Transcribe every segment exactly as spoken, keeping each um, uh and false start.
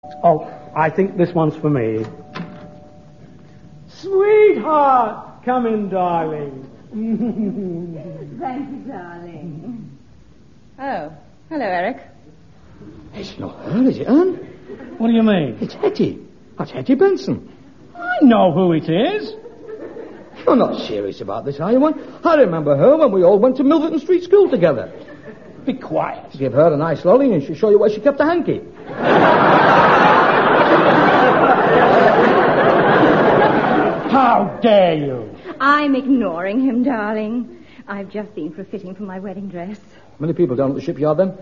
Oh, I think this one's for me. Sweetheart, come in, darling. Thank you, darling. Oh, hello, Eric. It's not her, is it, Anne? What do you mean? It's Hetty. That's Hetty Benson. I know who it is. You're not serious about this, are you, man? I remember her when we all went to Milverton Street School together. Be quiet. Give her a nice lolly and she'll show you where she kept the hanky. How dare you? I'm ignoring him, darling. I've just been for a fitting for my wedding dress. Many people down at the shipyard, then?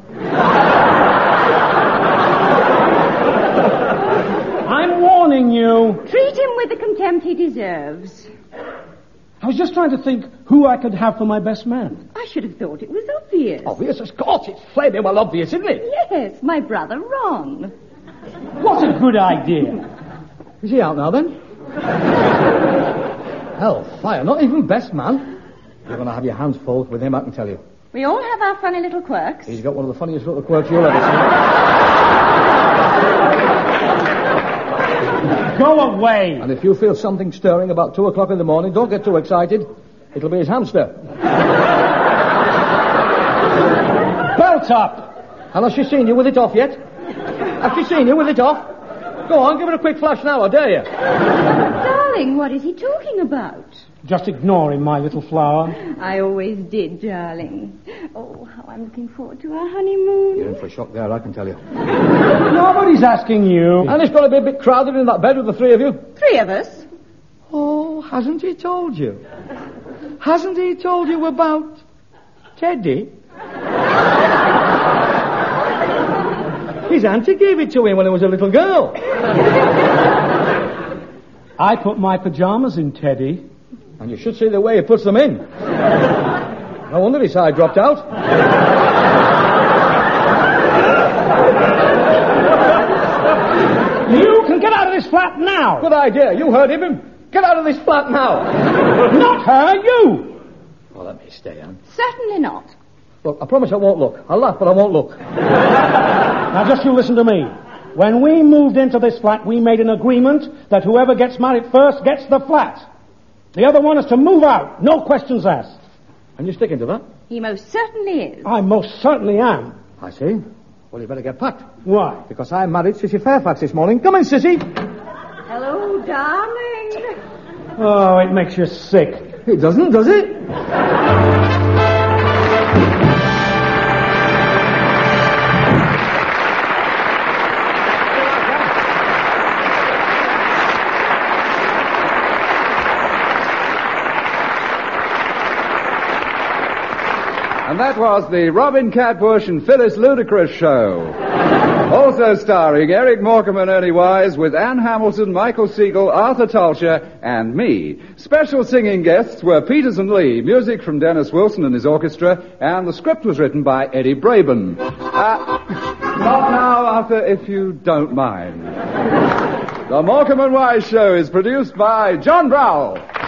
I'm warning you. Treat him with the contempt he deserves. I was just trying to think who I could have for my best man. I should have thought it was obvious. Obvious, of course. It's flaming well obvious, isn't it? Yes, my brother Ron. What a good idea. Is he out now, then? Hellfire, not even best man. You're going to have your hands full with him, I can tell you. We all have our funny little quirks. He's got one of the funniest little quirks you'll ever see. Go away. And if you feel something stirring about two o'clock in the morning, don't get too excited. It'll be his hamster. Belt up. And has she seen you with it off yet? Has she seen you with it off? Go on, give it a quick flash now, I dare you. Darling, what is he talking about? Just ignore him, my little flower. I always did, darling. Oh, how I'm looking forward to our honeymoon. You're in for a shock there, I can tell you. Nobody's asking you. And it's going to be a bit crowded in that bed with the three of you. Three of us? Oh, hasn't he told you? Hasn't he told you about Teddy? His auntie gave it to him when he was a little girl. I put my pajamas in Teddy. And you should see the way he puts them in. No wonder his eye dropped out. You can get out of this flat now. Good idea. You heard him. Get out of this flat now. Not her, you. Well, let me stay, Anne. Certainly not. Look, I promise I won't look. I'll laugh, but I won't look. Now, just you listen to me. When we moved into this flat, we made an agreement that whoever gets married first gets the flat. The other one is to move out. No questions asked. And you're sticking to that? He most certainly is. I most certainly am. I see. Well, you better get packed. Why? Because I married Sissy Fairfax this morning. Come in, Sissy. Hello, darling. Oh, it makes you sick. It doesn't, does it? And that was the Robin Catbush and Phyllis Ludacris show. Also starring Eric Morecambe and Ernie Wise with Anne Hamilton, Michael Siegel, Arthur Tolcher, and me. Special singing guests were Peters and Lee, music from Dennis Wilson and his orchestra, and the script was written by Eddie Braben. Uh, not now, Arthur, if you don't mind. The Morecambe and Wise show is produced by John Browell.